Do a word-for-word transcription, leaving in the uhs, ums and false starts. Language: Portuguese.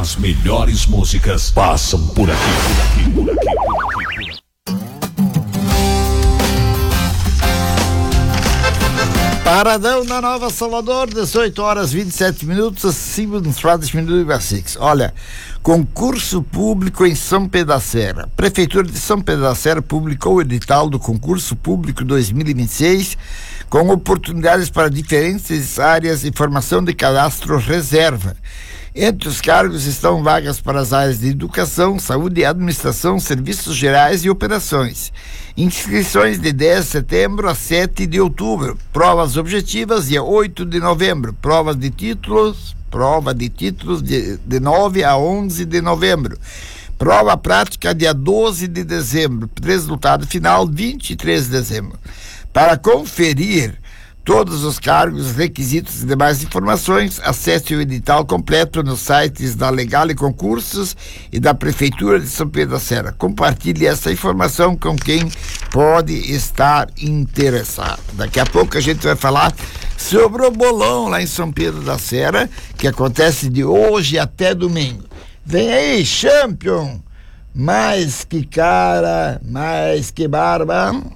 As melhores músicas passam por aqui, por aqui, por aqui, por aqui, por aqui. Paradão na Nova Salvador, dezoito horas vinte e sete minutos, acima dos minutos. Olha, concurso público em São Pedro da Serra. Prefeitura de São Pedro da Serra publicou o edital do concurso público dois mil e vinte e seis com oportunidades para diferentes áreas e formação de cadastro reserva. Entre os cargos estão vagas para as áreas de educação, saúde, administração, serviços gerais e operações. Inscrições de dez de setembro a sete de outubro. Provas objetivas dia oito de novembro. Provas de títulos, prova de títulos de, de nove a onze de novembro. Prova prática dia doze de dezembro. Resultado final vinte e três de dezembro. Para conferir todos os cargos, requisitos e demais informações, acesse o edital completo nos sites da Legal e Concursos e da Prefeitura de São Pedro da Serra. Compartilhe essa informação com quem pode estar interessado. Daqui a pouco a gente vai falar sobre o bolão lá em São Pedro da Serra, que acontece de hoje até domingo. Vem aí, Champion! Mais que cara, mais que barba.